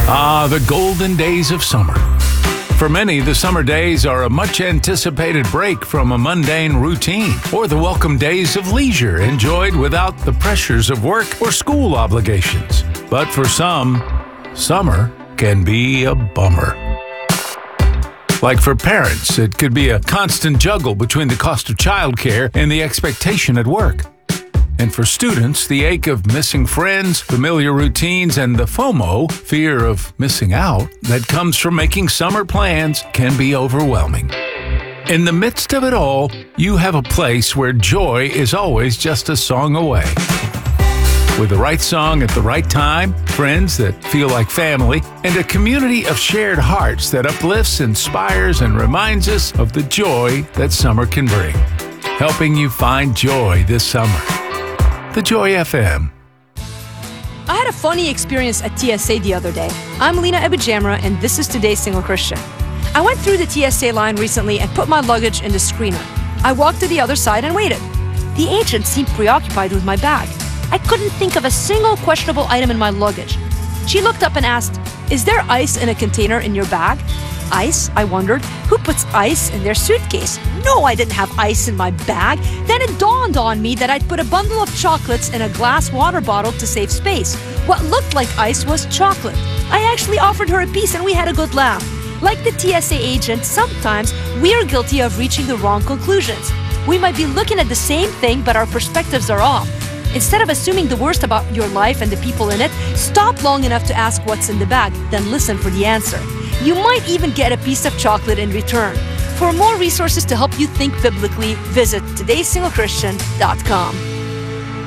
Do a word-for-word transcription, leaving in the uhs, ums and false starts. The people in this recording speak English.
Ah, the golden days of summer. For many, the summer days are a much-anticipated break from a mundane routine, or the welcome days of leisure enjoyed without the pressures of work or school obligations. But for some, summer can be a bummer. Like for parents, it could be a constant juggle between the cost of childcare and the expectation at work. And for students, the ache of missing friends, familiar routines, and the FOMO, fear of missing out, that comes from making summer plans can be overwhelming. In the midst of it all, you have a place where joy is always just a song away. With the right song at the right time, friends that feel like family, and a community of shared hearts that uplifts, inspires, and reminds us of the joy that summer can bring. Helping you find joy this summer. The Joy F M. I had a funny experience at T S A the other day. I'm Lena Abujamra, and this is Today's Single Christian. I went through the T S A line recently and put my luggage in the screener. I walked to the other side and waited. The agent seemed preoccupied with my bag. I couldn't think of a single questionable item in my luggage. She looked up and asked, "Is there ice in a container in your bag?" Ice? I wondered. Who puts ice in their suitcase? No, I didn't have ice in my bag. Then it dawned on me that I'd put a bundle of chocolates in a glass water bottle to save space. What looked like ice was chocolate. I actually offered her a piece and we had a good laugh. Like the T S A agent, sometimes we are guilty of reaching the wrong conclusions. We might be looking at the same thing, but our perspectives are off. Instead of assuming the worst about your life and the people in it, stop long enough to ask what's in the bag, then listen for the answer. You might even get a piece of chocolate in return. For more resources to help you think biblically, visit todays single christian dot com.